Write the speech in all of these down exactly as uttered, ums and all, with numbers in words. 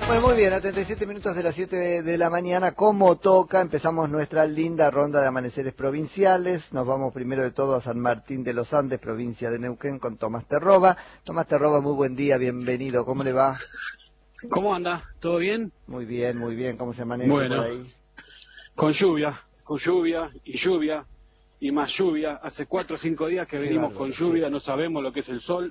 Bueno, muy bien, a treinta y siete minutos de las siete de, de la mañana, como toca, empezamos nuestra linda ronda de amaneceres provinciales. Nos vamos primero de todo a San Martín de los Andes, provincia de Neuquén, con Tomás Terroba. Tomás Terroba, muy buen día, bienvenido, ¿cómo le va? ¿Cómo anda? ¿Todo bien? Muy bien, muy bien, ¿cómo se amanece bueno, por ahí? Con lluvia, con lluvia y lluvia y más lluvia. Hace cuatro o cinco días que Qué venimos bárbaro, con lluvia, sí. no sabemos lo que es el sol.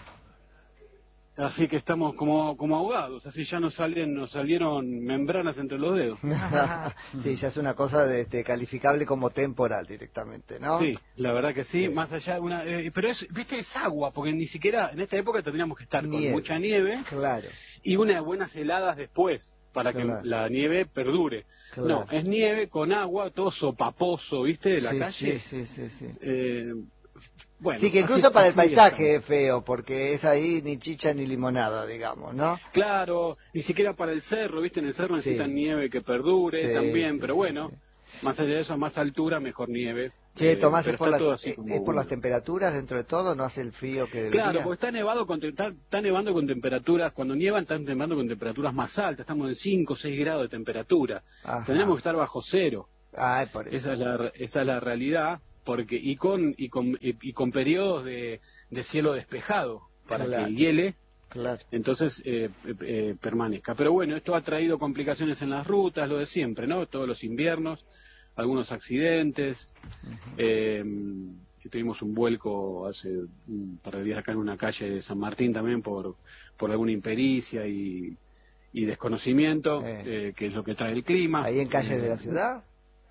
Así que estamos como, como ahogados, así ya nos salen, nos salieron membranas entre los dedos. Sí, ya es una cosa de, este, calificable como temporal directamente, ¿no? Sí, la verdad que sí, Sí. más allá de una... eh, pero es, viste, es agua, porque ni siquiera en esta época tendríamos que estar Nieve. con mucha nieve Claro. y unas buenas heladas después, para que Claro. la nieve perdure. Claro. No, es nieve con agua, todo sopaposo, viste, de la Sí, calle. sí, sí, sí, sí. Eh, bueno, Sí, que así- incluso para el así paisaje estamos. es feo, porque es ahí ni chicha ni limonada, digamos, ¿no? Claro, ni siquiera para el cerro, viste, en el cerro necesitan Sí. nieve que perdure Sí, también, sí, pero sí, bueno, sí. más allá de eso, a más altura, mejor nieve. Che, Eh, Tomás, ¿es pero por, está las, todo así es como es por las húmedo. temperaturas dentro de todo? ¿No hace el frío que Claro, debería? porque está nevado con, está, está nevando con temperaturas, cuando nievan están nevando con temperaturas más altas, estamos en cinco o seis grados de temperatura. Tendríamos Ajá. que estar bajo cero. Ay, por eso. Esa es la, esa es la realidad, porque y con y con, y, y con periodos de, de cielo despejado para Claro, que hiele, claro. entonces eh, eh, eh, permanezca. Pero bueno, esto ha traído complicaciones en las rutas, lo de siempre, ¿no? Todos los inviernos, algunos accidentes. Ujú. Eh, tuvimos un vuelco hace un par de días acá en una calle de San Martín también por, por alguna impericia y, y desconocimiento, Eh, eh, que es lo que trae el clima. ¿Ahí en calles de Eh, la ciudad?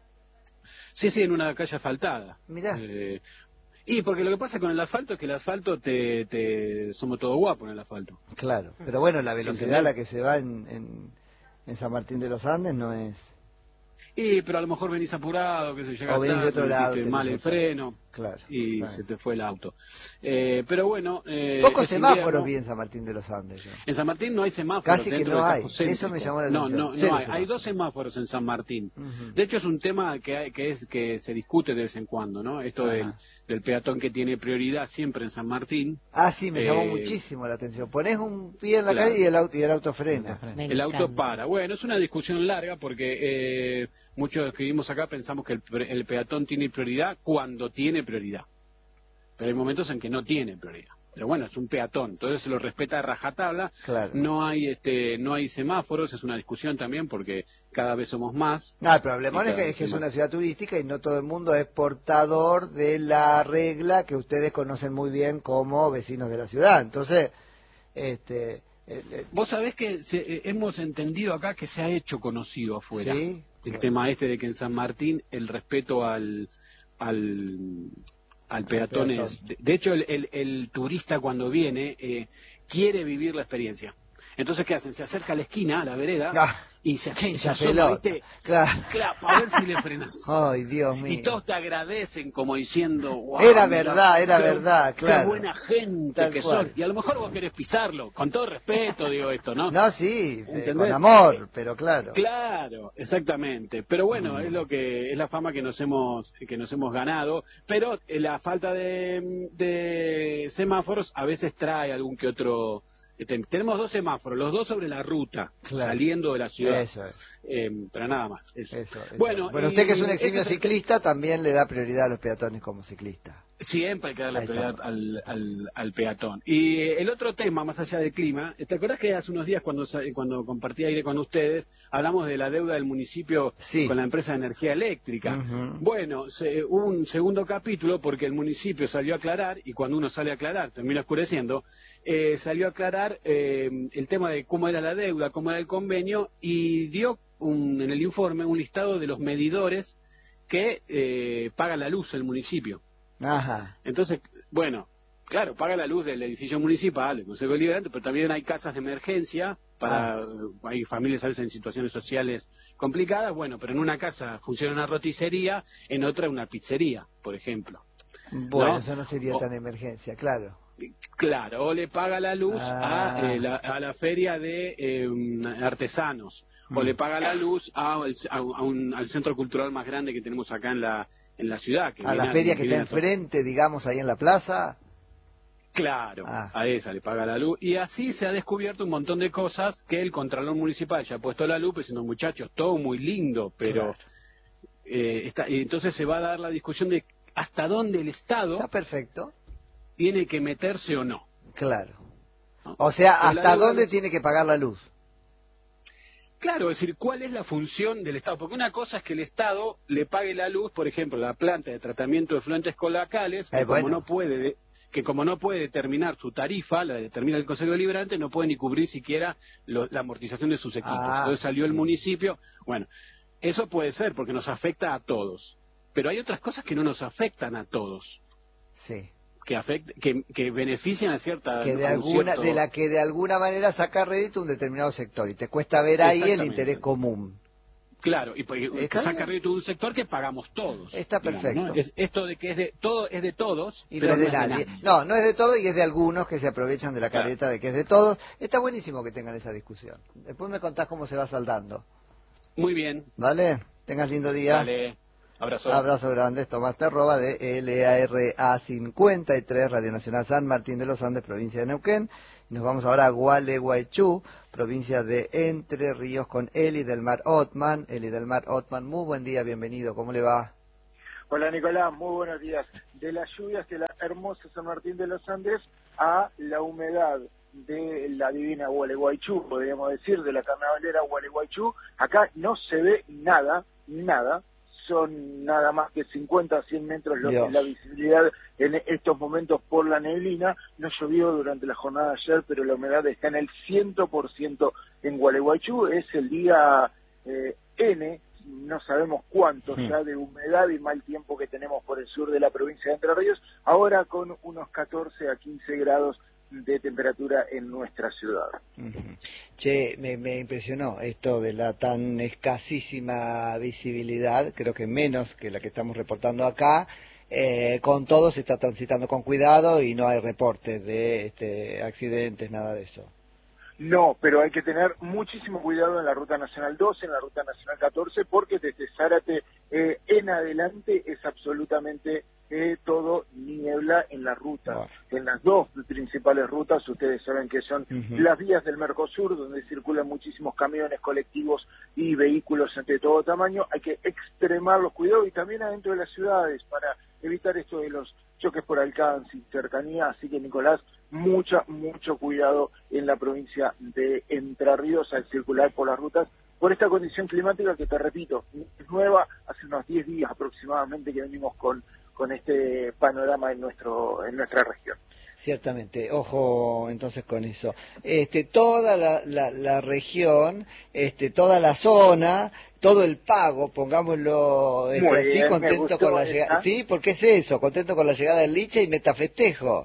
sí, sí, en una calle asfaltada. Mirá. Eh, y porque lo que pasa con el asfalto es que el asfalto te, te somos todos guapos en el asfalto. Claro. Pero bueno, la velocidad a la ¿Entendés? que se va en, en, en San Martín de los Andes no es... Y, pero a lo mejor venís apurado, que se llega O venís de tarde, otro lado, metiste tenés mal el otra. freno Claro. y Está se bien. te fue el auto. Eh, pero bueno, eh, Pocos es semáforos invierno. vi en San Martín de los Andes yo. En San Martín no hay semáforos Casi que dentro no del casco hay. Eso me céntrico. llamó la No, atención. no, Cero no hay. Hay dos semáforos. semáforos en San Martín. Ujú. De hecho es un tema que hay, que es que se discute de vez en cuando, ¿no? Esto del, Ajá. del peatón que tiene prioridad siempre en San Martín. Ah, sí, me llamó Eh, muchísimo la atención. Ponés un pie en la calle y claro. el auto, y el auto frena. Me El auto encanta. para. Bueno, es una discusión larga porque eh, muchos que vivimos acá pensamos que el, pre- el peatón tiene prioridad cuando tiene prioridad. Pero hay momentos en que no tiene prioridad. Pero bueno, es un peatón, entonces se lo respeta a rajatabla. Claro. No hay este, no hay semáforos, es una discusión también porque cada vez somos más. No, el problema Y es cada que, vez es que hay es una más. ciudad turística y no todo el mundo es portador de la regla que ustedes conocen muy bien como vecinos de la ciudad. Entonces, este, el- el- Vos sabés que se- eh, hemos entendido acá que se ha hecho conocido afuera. sí, El bueno, tema este de que en San Martín el respeto al al, al peatón peatón. es... De, de hecho, el, el- el turista cuando viene eh, quiere vivir la experiencia. Entonces, ¿qué hacen? Se acerca a la esquina, a la vereda, Ah, y se, qué se hincha asoma, pelota. ¿viste? Claro. Claro, para ver si le frenas. Ay, Dios Y mío. todos te agradecen como diciendo, wow, Era mira, verdad, era qué, verdad, qué claro. buena gente Tal que cual. sos. Y a lo mejor vos querés pisarlo, con todo respeto digo esto, ¿no? No, sí, eh, ¿Entendés? con amor, pero claro. Claro, exactamente. Pero bueno, Mm. es lo que es la fama que nos hemos que nos hemos ganado. Pero eh, la falta de, de semáforos a veces trae algún que otro. Este, tenemos dos semáforos, los dos sobre la ruta, Claro. saliendo de la ciudad. Eso es. Eh, pero nada más. Eso. Eso, eso. Bueno, Bueno, y usted que es un ese eximio es el- ciclista también le da prioridad a los peatones como ciclista. Siempre hay que darle Ahí está. prioridad al, al, al peatón. Y eh, el otro tema, más allá del clima, ¿te acordás que hace unos días cuando, sa- cuando compartí aire con ustedes, hablamos de la deuda del municipio Sí. con la empresa de energía eléctrica? Ujú. Bueno, se, hubo un segundo capítulo porque el municipio salió a aclarar, y cuando uno sale a aclarar, termina oscureciendo, eh, salió a aclarar eh, el tema de cómo era la deuda, cómo era el convenio, y dio un, en el informe un listado de los medidores que eh, paga la luz el municipio. Ajá. Entonces, bueno, claro, paga la luz del edificio municipal, del Consejo Deliberante, pero también hay casas de emergencia para, hay familias a veces en situaciones sociales complicadas, bueno, pero en una casa funciona una roticería, en otra una pizzería, por ejemplo. Bueno, ¿No? eso no sería O- tan emergencia, claro. Claro, o le paga la luz Ah. a, eh, la, a la feria de eh, artesanos, o Mm. le paga la luz a, a un- al centro cultural más grande que tenemos acá en la, en la ciudad. Que A viene la feria que está viene a to- enfrente, digamos, ahí en la plaza. Claro, Ah. a esa le paga la luz. Y así se ha descubierto un montón de cosas que el Contralor Municipal ya ha puesto la luz, diciendo, muchachos, todo muy lindo, pero... Claro. Eh, está, y entonces se va a dar la discusión de hasta dónde el Estado Está perfecto. tiene que meterse o no. Claro. ¿no? O sea, Pero la ¿hasta deuda dónde los- tiene que pagar la luz? Claro, es decir, ¿cuál es la función del Estado? Porque una cosa es que el Estado le pague la luz, por ejemplo, la planta de tratamiento de efluentes colacales, que Eh, como bueno. no puede de- que como no puede determinar su tarifa, la determina el Consejo Deliberante, no puede ni cubrir siquiera lo- la amortización de sus equipos. Ah. Entonces salió el municipio, bueno, eso puede ser porque nos afecta a todos, pero hay otras cosas que no nos afectan a todos, Sí. que afect- que, que benefician a cierta Que de a un alguna, cierto- de la que de alguna manera saca rédito un determinado sector y te cuesta ver ahí el Exactamente. interés común. Claro, y pues, que ¿Está saca bien? rédito de un sector que pagamos todos. Está digamos, perfecto. ¿no? Es esto de que es de todo es de todos, Y pero no es de nadie. No, no es de todo y es de algunos que se aprovechan de la Claro. careta de que es de todos. Está buenísimo que tengan esa discusión. Después me contás cómo se va saldando. Muy bien, ¿Vale? Tengas lindo día. dale, abrazo. Abrazo grande, Tomás Terroba de L A R A cincuenta y tres, Radio Nacional San Martín de los Andes, provincia de Neuquén. Y nos vamos ahora a Gualeguaychú, provincia de Entre Ríos, con Eli del Mar Otman. Eli del Mar Otman, muy buen día, bienvenido, ¿cómo le va? Hola Nicolás, muy buenos días. De las lluvias de la hermosa San Martín de los Andes a la humedad de la divina Gualeguaychú, podríamos decir, de la carnavalera Gualeguaychú, acá no se ve nada, nada, son nada más que cincuenta a cien metros lo que Dios. es la visibilidad en estos momentos por la neblina. No llovió durante la jornada de ayer, pero la humedad está en el cien por ciento en Gualeguaychú. Es el día eh, N, no sabemos cuánto Hmm. ya de humedad y mal tiempo que tenemos por el sur de la provincia de Entre Ríos, ahora con unos catorce a quince grados de temperatura en nuestra ciudad. Ujú. Che, me, me impresionó esto de la tan escasísima visibilidad, creo que menos que la que estamos reportando acá. Eh, con todo se está transitando con cuidado y no hay reportes de este, accidentes, nada de eso. No, pero hay que tener muchísimo cuidado en la Ruta Nacional doce, en la Ruta Nacional catorce, porque desde Zárate eh, en adelante es absolutamente eh, todo niebla en la ruta. Bueno. En las dos principales rutas, ustedes saben que son Ujú. las vías del Mercosur, donde circulan muchísimos camiones, colectivos y vehículos de todo tamaño. Hay que extremar los cuidados y también adentro de las ciudades para evitar esto de los choques por alcance y cercanía. Así que, Nicolás, mucha, mucho cuidado en la provincia de Entre Ríos al circular por las rutas, por esta condición climática que, te repito, es nueva, hace unos diez días aproximadamente que venimos con, con este panorama en, nuestro, en nuestra región. Ciertamente, ojo entonces con eso. Este, toda la, la, la región, este, toda la zona, todo el pago, pongámoslo este, Muy así, bien, me contento gustó con la esa. llegada. Sí, porque es eso, contento con la llegada del Licha y metafestejo.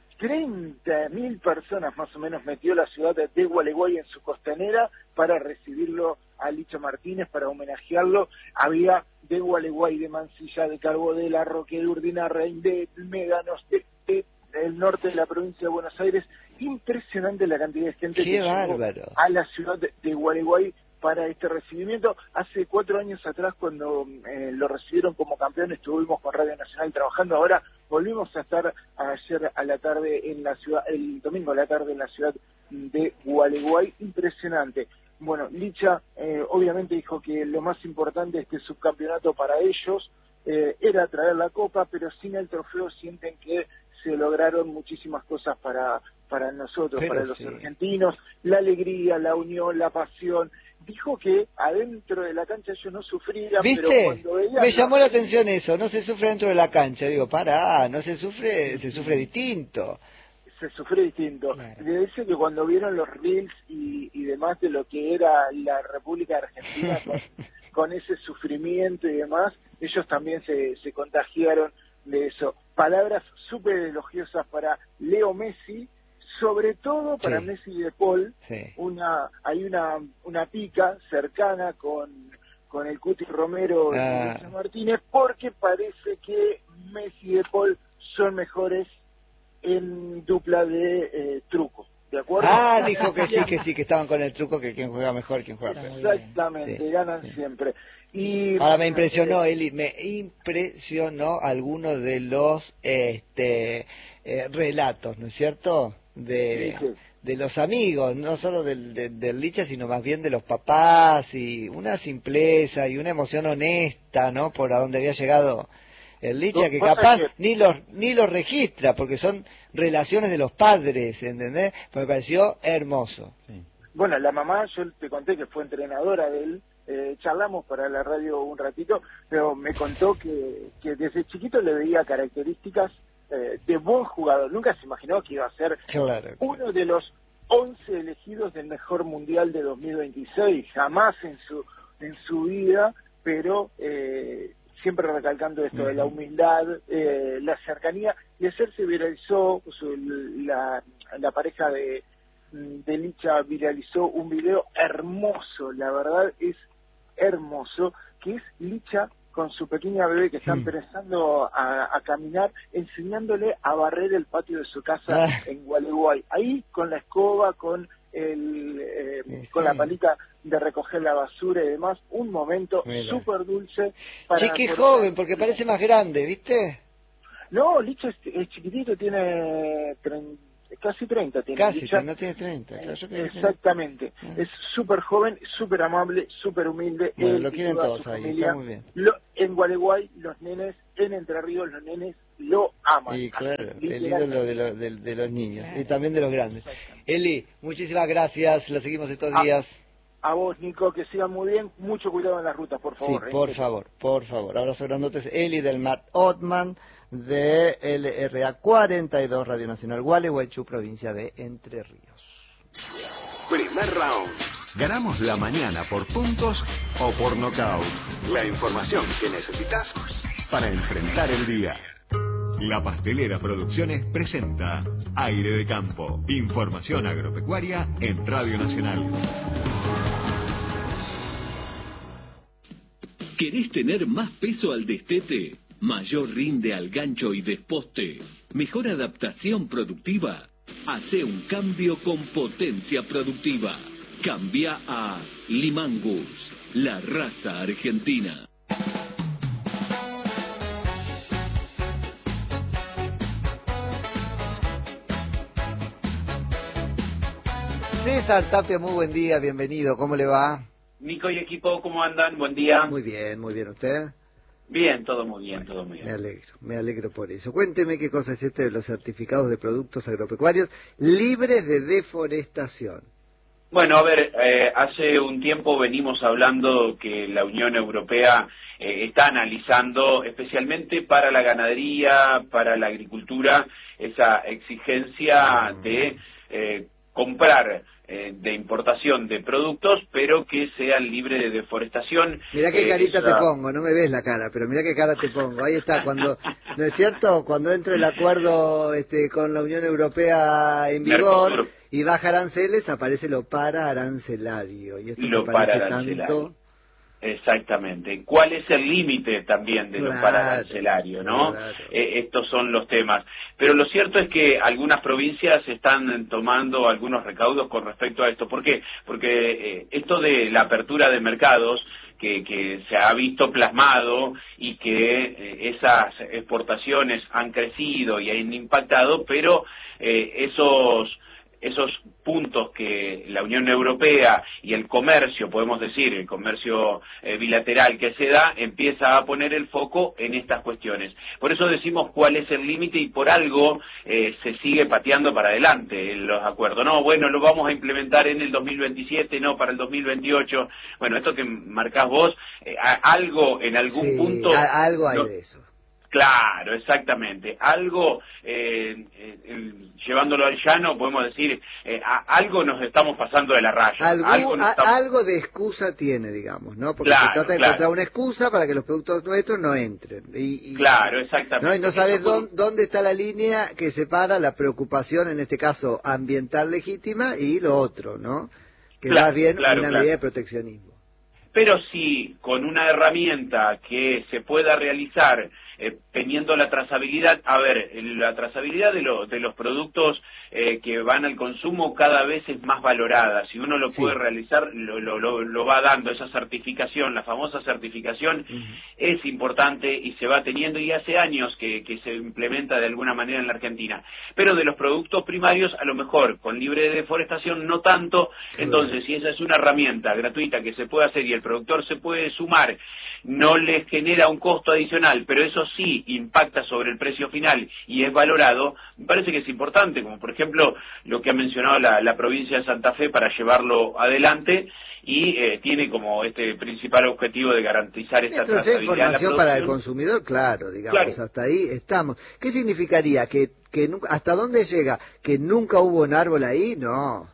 treinta mil personas más o menos metió la ciudad de Gualeguay en su costanera para recibirlo a Licha Martínez, para homenajearlo. Había de Gualeguay, de Mansilla, de Carbó, de La Roque, de Urdinarrain, de Médanos, de, de el norte de la provincia de Buenos Aires. Impresionante la cantidad de gente ¡Qué que bárbaro! llegó a la ciudad de, de Gualeguay para este recibimiento. Hace cuatro años atrás, cuando eh, lo recibieron como campeón, estuvimos con Radio Nacional trabajando. Ahora volvimos a estar ayer a la tarde en la ciudad, el domingo a la tarde en la ciudad de Gualeguay. Impresionante. Bueno, Licha eh, obviamente dijo que lo más importante de este subcampeonato para ellos eh, era traer la copa, pero sin el trofeo sienten que se lograron muchísimas cosas para, para nosotros, Pero para los sí. argentinos, la alegría, la unión, la pasión. Dijo que adentro de la cancha ellos no sufrían, pero ¿Viste? cuando veían Me llamó los- la atención eso, no se sufre dentro de la cancha. Digo, pará, no se sufre, se sufre distinto. se sufre distinto. Claro. Le dice que cuando vieron los reels y, y demás de lo que era la República Argentina con, con ese sufrimiento y demás, ellos también se, se contagiaron de eso. Palabras súper elogiosas para Leo Messi, sobre todo para Sí. Messi y De Paul. Sí. Una, hay una, una pica cercana con, con el Cuti Romero y Ah. Luis Martínez, porque parece que Messi y De Paul son mejores en dupla de eh, truco, ¿de acuerdo? Ah, dijo que sí, que sí, que estaban con el truco que quien juega mejor, quien juega peor. Exactamente, Sí, ganan sí. siempre. Y Ahora me impresionó, Eli, me impresionó algunos de los este eh, relatos, ¿no es cierto? De, Sí, sí. de los amigos, no solo del, del, del Licha, sino más bien de los papás, y una simpleza y una emoción honesta, ¿no? Por a donde había llegado el Licha, que Vos sabés capaz que, ni los ni los registra, porque son relaciones de los padres, ¿entendés? Pero me pareció hermoso. Sí. bueno, la mamá, yo te conté que fue entrenadora de él, eh, charlamos para la radio un ratito, pero me contó que, que desde chiquito le veía características eh, de buen jugador. Nunca se imaginó que iba a ser Claro, uno claro. de los once elegidos del mejor mundial de dos mil veintiséis, jamás en su en su vida, pero eh, siempre recalcando esto de la humildad, eh, la cercanía, y ayer se viralizó su, la, la pareja de, de Licha viralizó un video hermoso, la verdad es hermoso, que es Licha con su pequeña bebé que está Hmm. empezando a, a caminar, enseñándole a barrer el patio de su casa Ah. en Gualeguay. Ahí con la escoba, con el eh, Sí, con sí. la palita de recoger la basura y demás, un momento Mira. súper dulce. Para, Che, qué por- joven, porque parece más grande, ¿viste? No, Licha es, es chiquitito, tiene trein- casi treinta, tiene Casi, Licha. no tiene treinta. Claro, yo creo que- Exactamente, Ah. es súper joven, súper amable, súper humilde, Bueno, él lo y quieren toda todos su ahí, familia. está muy bien. Lo- en Gualeguay, los nenes, en Entre Ríos, los nenes lo aman. Y claro, el Literalmente. ídolo de, lo- de- de los niños y también de los grandes. Exactamente. Eli, muchísimas gracias, la seguimos estos A- días. A vos, Nico, que sigan muy bien, mucho cuidado en las rutas, por Sí, favor. ¿eh? por favor, por favor. Abrazo grandotes. Eli del Mar Otman de L R A cuarenta y dos, Radio Nacional Gualeguaychú, provincia de Entre Ríos. Primer round. ¿Ganamos la mañana por puntos o por nocaut? La información que necesitas para enfrentar el día. La Pastelera Producciones presenta Aire de Campo. Información agropecuaria en Radio Nacional. ¿Querés tener más peso al destete? ¿Mayor rinde al gancho y desposte? ¿Mejor adaptación productiva? Hace un cambio con potencia productiva. Cambia a Limangus, la raza argentina. César Tapia, muy buen día, bienvenido, ¿cómo le va? Nico y equipo, ¿cómo andan? Buen día. Muy bien, muy bien, ¿usted? Bien, todo muy bien, Bueno, todo muy bien. me alegro, me alegro por eso. Cuénteme qué cosa es este de los certificados de productos agropecuarios libres de deforestación. Bueno, a ver, eh, hace un tiempo venimos hablando que la Unión Europea eh, está analizando, especialmente para la ganadería, para la agricultura, esa exigencia de eh, comprar eh, de importación de productos, pero que sean libres de deforestación. Mirá qué Eh, carita esa- te pongo, no me ves la cara, pero mirá qué cara te pongo. Ahí está, cuando, ¿no es cierto? Cuando entre el acuerdo este, con la Unión Europea en vigor Mercosur. y baja aranceles, aparece lo para arancelario. Y esto Lo se parece paraarancelario. tanto. Exactamente. ¿Cuál es el límite también de lo Claro, paraarancelario, no? claro. Eh, estos son los temas. Pero lo cierto es que algunas provincias están tomando algunos recaudos con respecto a esto. ¿Por qué? Porque eh, esto de la apertura de mercados que, que se ha visto plasmado y que eh, esas exportaciones han crecido y han impactado, pero eh, esos esos puntos que la Unión Europea y el comercio, podemos decir, el comercio eh, bilateral que se da, empieza a poner el foco en estas cuestiones. Por eso decimos cuál es el límite y por algo eh, se sigue pateando para adelante en los acuerdos. No, bueno, lo vamos a implementar en el dos mil veintisiete, no, para el dos mil veintiocho. Bueno, esto que marcás vos, eh, a- algo en algún Sí, punto... a- algo hay no- de eso. Claro, exactamente. Algo, eh, eh, el- llevándolo al llano, podemos decir, eh, a- algo nos estamos pasando de la raya. Algo, algo, nos a- estamos- algo de excusa tiene, digamos, ¿no? Porque Claro, se trata de claro. encontrar una excusa para que los productos nuestros no entren. Y, y- Claro, ¿no? exactamente. Y no sabes Eso por- dónde, dónde está la línea que separa la preocupación, en este caso ambiental legítima, y lo otro, ¿no? Que Claro, más bien claro, una claro. medida de proteccionismo. Pero si con una herramienta que se pueda realizar eh, teniendo la trazabilidad, a ver, la trazabilidad de, lo, de los productos eh, que van al consumo cada vez es más valorada. Si uno lo sí. puede realizar, lo, lo, lo, lo va dando. Esa certificación, la famosa certificación, uh-huh. es importante y se va teniendo, y hace años que, que se implementa de alguna manera en la Argentina. Pero de los productos primarios, a lo mejor, con libre deforestación, no tanto. Entonces, si esa es una herramienta gratuita que se puede hacer y el productor se puede sumar, no les genera un costo adicional, pero eso sí impacta sobre el precio final y es valorado, me parece que es importante, como por ejemplo lo que ha mencionado la, la provincia de Santa Fe para llevarlo adelante, y eh, tiene como este principal objetivo de garantizar esta trazabilidad. Información para el consumidor, claro, digamos, claro. Hasta ahí estamos. ¿Qué significaría? que, que nunca, ¿Hasta dónde llega? ¿Que nunca hubo un árbol ahí? No.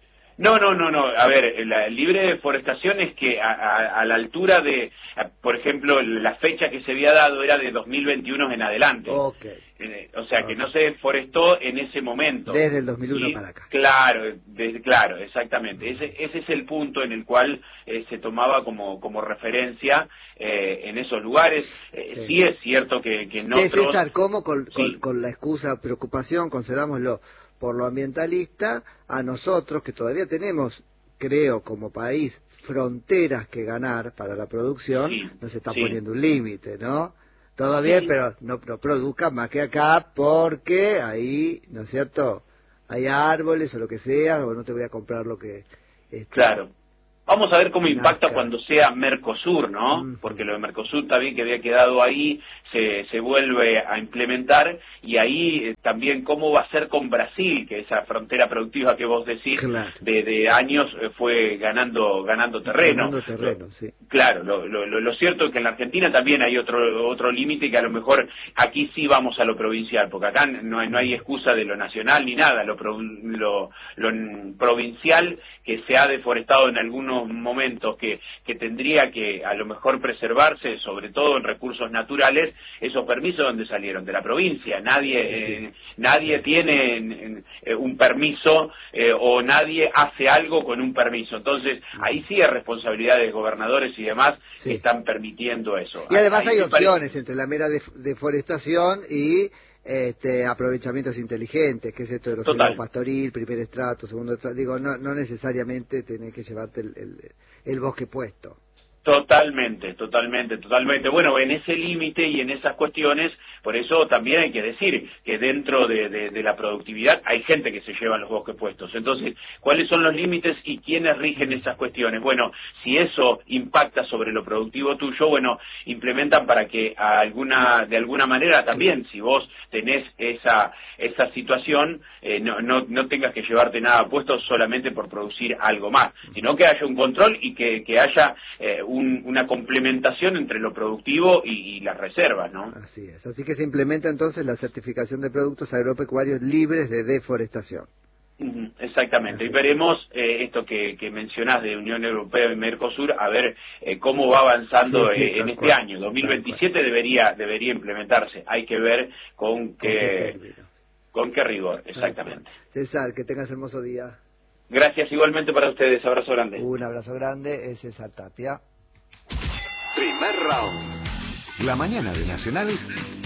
No, no, no, no. A ver, la libre deforestación es que a, a, a la altura de, a, por ejemplo, la fecha que se había dado era de dos mil veintiuno en adelante. Okay. Eh, o sea, okay. que no se deforestó en ese momento. Desde el dos mil uno y, para acá. Claro, de, claro, exactamente. Ese, ese es el punto en el cual eh, se tomaba como, como referencia eh, en esos lugares. Eh, sí. sí es cierto que, que en che, otros... César, ¿cómo con, sí. con, con la excusa, preocupación, concedámoslo, por lo ambientalista, a nosotros que todavía tenemos, creo, como país, fronteras que ganar para la producción, sí, nos está sí. poniendo un límite, ¿no? Todo bien, sí. pero no, no produzca más que acá porque ahí, ¿no es cierto?, hay árboles o lo que sea, o no te voy a comprar lo que... Este, claro. Vamos a ver cómo nazca. impacta cuando sea Mercosur, ¿no? Uh-huh. Porque lo de Mercosur también que había quedado ahí, se, se vuelve a implementar, y ahí eh, también cómo va a ser con Brasil, que esa frontera productiva que vos decís, claro. de, de años eh, fue ganando ganando terreno. Ganando terreno, lo, sí. Claro, lo, lo, lo cierto es que en la Argentina también hay otro otro límite, que a lo mejor aquí sí vamos a lo provincial, porque acá no hay, no hay excusa de lo nacional ni nada, lo, lo, lo provincial, que se ha deforestado en algunos momentos, que, que tendría que a lo mejor preservarse, sobre todo en recursos naturales. Esos permisos, ¿dónde salieron? De la provincia. Nadie sí, sí. Eh, nadie sí. tiene eh, un permiso eh, o nadie hace algo con un permiso. Entonces, ahí sí hay responsabilidad de gobernadores y demás sí. que están permitiendo eso. Y además ahí hay opciones parece... entre la mera def deforestación y este aprovechamientos inteligentes, que es esto de los relevo pastoril, primer estrato, segundo estrato. Digo, no, no necesariamente tenés que llevarte el, el, el bosque puesto. Totalmente, totalmente, totalmente. Bueno, en ese límite y en esas cuestiones, por eso también hay que decir que dentro de, de, de la productividad hay gente que se lleva los bosques puestos. Entonces, ¿cuáles son los límites y quiénes rigen esas cuestiones? Bueno, si eso impacta sobre lo productivo tuyo, bueno, implementan para que a alguna, de alguna manera también, si vos tenés esa, esa situación, eh, no, no, no tengas que llevarte nada puesto solamente por producir algo más, sino que haya un control y que, que haya eh, un Un, una complementación entre lo productivo y, y las reservas, ¿no? Así es. Así que se implementa entonces la certificación de productos agropecuarios libres de deforestación. Uh-huh, exactamente. Así y veremos eh, esto que, que mencionás de Unión Europea y Mercosur, a ver eh, cómo va avanzando sí, sí, eh, en este cual, año. dos mil veintisiete debería debería implementarse. Hay que ver con qué, ¿Con qué, con qué rigor, exactamente. César, que tengas hermoso día. Gracias igualmente para ustedes. Abrazo grande. Un abrazo grande. Es César Tapia. Primer round. La mañana de Nacional